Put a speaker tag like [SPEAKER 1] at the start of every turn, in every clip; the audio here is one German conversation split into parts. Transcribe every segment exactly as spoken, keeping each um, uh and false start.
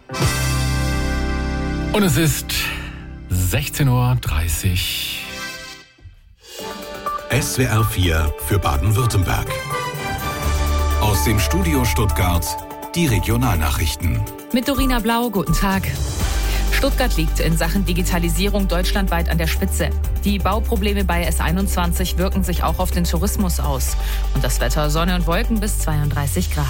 [SPEAKER 1] Und es ist sechzehn Uhr dreißig.
[SPEAKER 2] S W R vier für Baden-Württemberg. Aus dem Studio Stuttgart die Regionalnachrichten.
[SPEAKER 3] Mit Dorina Blau, guten Tag. Stuttgart liegt in Sachen Digitalisierung deutschlandweit an der Spitze. Die Bauprobleme bei S einundzwanzig wirken sich auch auf den Tourismus aus. Und das Wetter Sonne und Wolken bis zweiunddreißig Grad.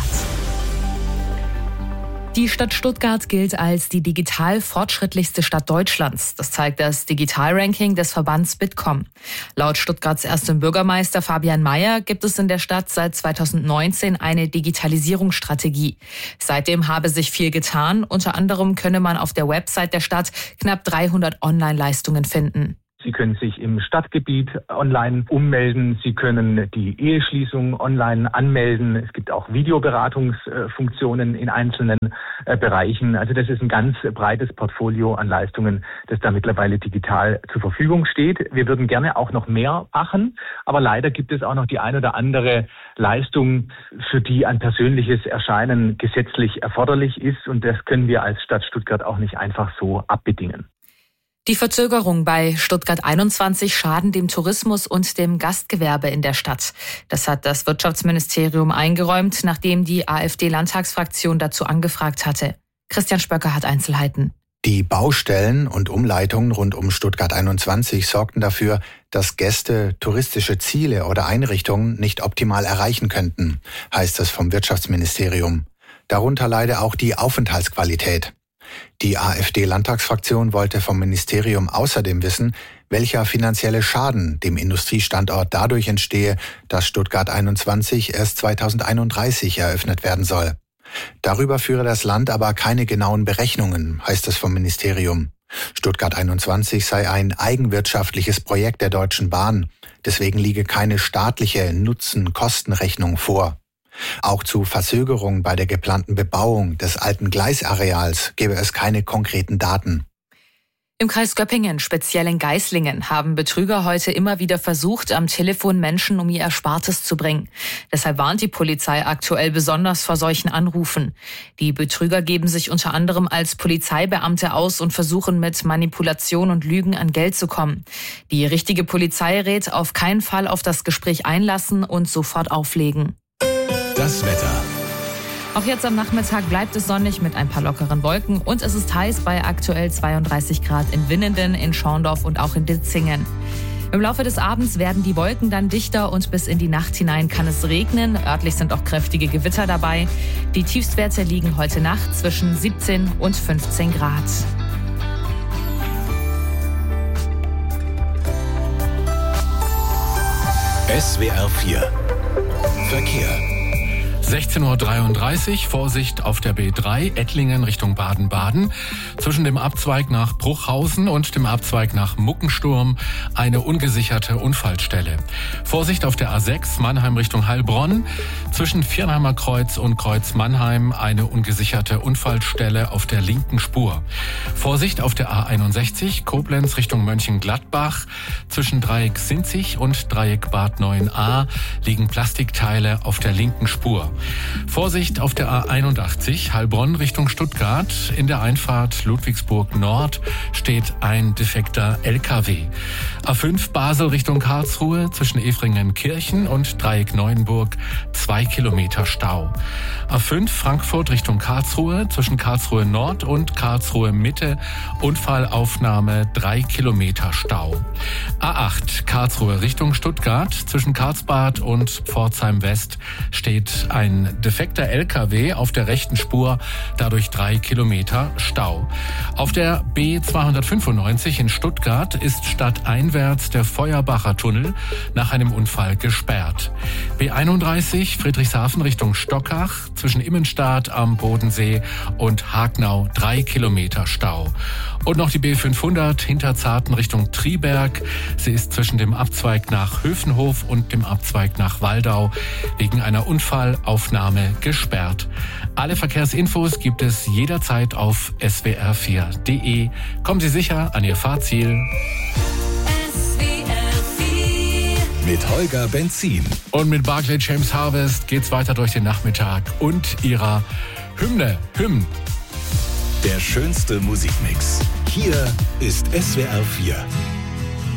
[SPEAKER 3] Die Stadt Stuttgart gilt als die digital fortschrittlichste Stadt Deutschlands. Das zeigt das Digitalranking des Verbands Bitkom. Laut Stuttgarts erstem Bürgermeister Fabian Mayer gibt es in der Stadt seit zweitausendneunzehn eine Digitalisierungsstrategie. Seitdem habe sich viel getan. Unter anderem könne man auf der Website der Stadt knapp dreihundert Online-Leistungen finden.
[SPEAKER 4] Sie können sich im Stadtgebiet online ummelden. Sie können die Eheschließung online anmelden. Es gibt auch Videoberatungsfunktionen in einzelnen äh, Bereichen. Also das ist ein ganz breites Portfolio an Leistungen, das da mittlerweile digital zur Verfügung steht. Wir würden gerne auch noch mehr machen, aber leider gibt es auch noch die ein oder andere Leistung, für die ein persönliches Erscheinen gesetzlich erforderlich ist. Und das können wir als Stadt Stuttgart auch nicht einfach so abbedingen.
[SPEAKER 3] Die Verzögerung bei Stuttgart einundzwanzig schaden dem Tourismus und dem Gastgewerbe in der Stadt. Das hat das Wirtschaftsministerium eingeräumt, nachdem die AfD-Landtagsfraktion dazu angefragt hatte. Christian Spöcker hat Einzelheiten.
[SPEAKER 5] Die Baustellen und Umleitungen rund um Stuttgart einundzwanzig sorgten dafür, dass Gäste touristische Ziele oder Einrichtungen nicht optimal erreichen könnten, heißt es vom Wirtschaftsministerium. Darunter leide auch die Aufenthaltsqualität. Die AfD-Landtagsfraktion wollte vom Ministerium außerdem wissen, welcher finanzielle Schaden dem Industriestandort dadurch entstehe, dass Stuttgart einundzwanzig erst zweitausendeinunddreißig eröffnet werden soll. Darüber führe das Land aber keine genauen Berechnungen, heißt es vom Ministerium. Stuttgart einundzwanzig sei ein eigenwirtschaftliches Projekt der Deutschen Bahn. Deswegen liege keine staatliche Nutzen-Kosten-Rechnung vor. Auch zu Verzögerungen bei der geplanten Bebauung des alten Gleisareals gäbe es keine konkreten Daten.
[SPEAKER 3] Im Kreis Göppingen, speziell in Geislingen, haben Betrüger heute immer wieder versucht, am Telefon Menschen um ihr Erspartes zu bringen. Deshalb warnt die Polizei aktuell besonders vor solchen Anrufen. Die Betrüger geben sich unter anderem als Polizeibeamte aus und versuchen mit Manipulation und Lügen an Geld zu kommen. Die richtige Polizei rät, auf keinen Fall auf das Gespräch einlassen und sofort auflegen.
[SPEAKER 2] Das Wetter.
[SPEAKER 3] Auch jetzt am Nachmittag bleibt es sonnig mit ein paar lockeren Wolken und es ist heiß bei aktuell zweiunddreißig Grad in Winnenden, in Schorndorf und auch in Ditzingen. Im Laufe des Abends werden die Wolken dann dichter und bis in die Nacht hinein kann es regnen. Örtlich sind auch kräftige Gewitter dabei. Die Tiefstwerte liegen heute Nacht zwischen siebzehn und fünfzehn Grad.
[SPEAKER 2] S W R vier Verkehr.
[SPEAKER 1] sechzehn Uhr dreiunddreißig, Vorsicht auf der B drei, Ettlingen Richtung Baden-Baden. Zwischen dem Abzweig nach Bruchhausen und dem Abzweig nach Muckensturm eine ungesicherte Unfallstelle. Vorsicht auf der A sechs, Mannheim Richtung Heilbronn. Zwischen Viernheimer Kreuz und Kreuz Mannheim eine ungesicherte Unfallstelle auf der linken Spur. Vorsicht auf der A einundsechzig, Koblenz Richtung Mönchengladbach. Zwischen Dreieck Sinzig und Dreieck Bad neun a liegen Plastikteile auf der linken Spur. Vorsicht auf der A einundachtzig, Heilbronn Richtung Stuttgart. In der Einfahrt Ludwigsburg Nord steht ein defekter L K W. A fünf Basel Richtung Karlsruhe zwischen Efringen-Kirchen und Dreieck Neuenburg zwei Kilometer Stau. A fünf Frankfurt Richtung Karlsruhe zwischen Karlsruhe Nord und Karlsruhe Mitte Unfallaufnahme drei Kilometer Stau. A acht Karlsruhe Richtung Stuttgart zwischen Karlsbad und Pforzheim West steht ein Ein defekter L K W auf der rechten Spur, dadurch drei Kilometer Stau. Auf der B zweihundertfünfundneunzig in Stuttgart ist stadteinwärts der Feuerbacher Tunnel nach einem Unfall gesperrt. B einunddreißig Friedrichshafen Richtung Stockach zwischen Immenstadt am Bodensee und Hagnau drei Kilometer Stau. Und noch die B fünfhundert Hinterzarten Richtung Triberg. Sie ist zwischen dem Abzweig nach Höfenhof und dem Abzweig nach Waldau wegen einer Unfallaufnahme gesperrt. Alle Verkehrsinfos gibt es jederzeit auf s w r vier punkt d e. Kommen Sie sicher an Ihr Fahrziel.
[SPEAKER 2] S W R vier mit Holger Benzin.
[SPEAKER 1] Und mit Barclay James Harvest geht's weiter durch den Nachmittag und ihrer Hymne, Hymn.
[SPEAKER 2] Der schönste Musikmix. Hier ist S W R vier.